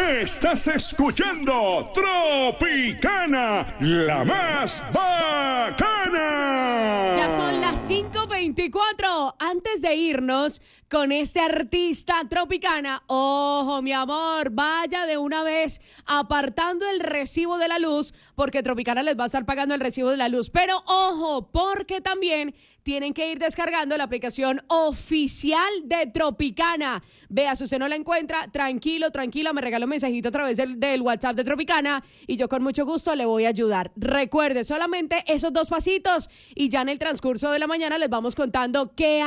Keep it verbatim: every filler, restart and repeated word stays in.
Estás escuchando Tropicana, la más bacana. Ya son las cinco veinticuatro. Antes de irnos con este artista Tropicana, ojo, mi amor, vaya de una vez apartando el recibo de la luz, porque Tropicana les va a estar pagando el recibo de la luz. Pero ojo, porque también tienen que ir descargando la aplicación oficial de Tropicana. Vea, si usted no la encuentra, tranquilo, tranquila, me regala un mensajito a través del, del WhatsApp de Tropicana y yo con mucho gusto le voy a ayudar. Recuerde, solamente esos dos pasitos y ya en el transcurso de la mañana les vamos contando qué